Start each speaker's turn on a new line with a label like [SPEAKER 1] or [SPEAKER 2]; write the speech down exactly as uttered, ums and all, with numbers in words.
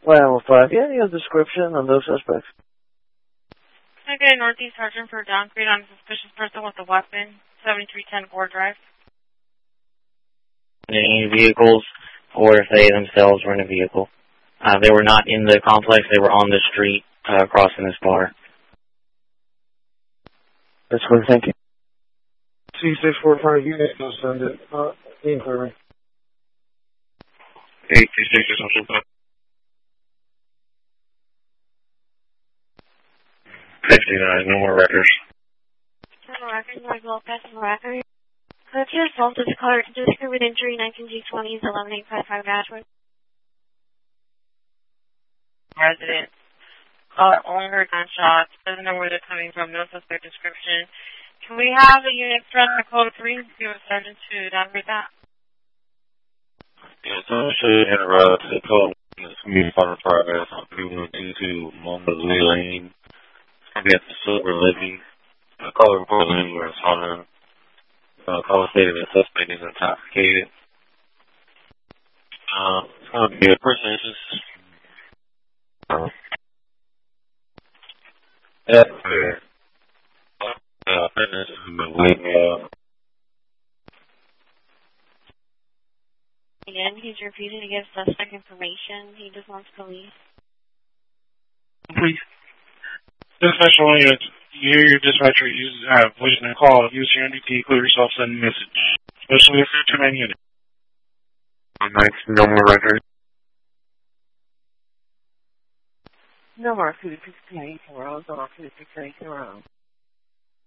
[SPEAKER 1] Well, five. Yeah, you have a description on those suspects.
[SPEAKER 2] Okay, Northeast Sergeant for downgrade on a suspicious person with a weapon, seventy-three ten Gore Drive.
[SPEAKER 3] Any vehicles, or if they themselves were in a vehicle. Uh, they were not in the complex, they were on the street, uh, crossing this bar.
[SPEAKER 1] That's good, thank you.
[SPEAKER 4] C six four five unit, go send it. Uh, inquiry.
[SPEAKER 5] eight two six is also good. fifty-nine, no more records.
[SPEAKER 2] No more records, no more Lopez, no record. Cliff your assault is colored to discriminate injury, nineteen G twenty, eleven eight five five Ashford. Resident. Caller only heard gunshots, doesn't know where they're coming from, no suspect description. Can we have a unit from the code three, see what Sergeant to downgrade that?
[SPEAKER 5] Yeah, so I'm sure in a route to code it's going to be far progress on three one two two Montgomery Lane. It's going to be at the Silver Levy. The caller report Lane where it's on uh, caller stated the suspect is intoxicated. Uh, it's going to be a person that's just uh, yeah, fair. Uh, fitness is been waiting up.
[SPEAKER 2] Again, he's refusing to give suspect information. He just wants police.
[SPEAKER 4] Please. Dispatch one unit. You hear your dispatcher use uh, voice in a call. Use your N D T, clear yourself, send a message. Especially if you're a two-man unit.
[SPEAKER 5] Nice, no more records.
[SPEAKER 6] No more food, six eight zero, no more food, six eight zero.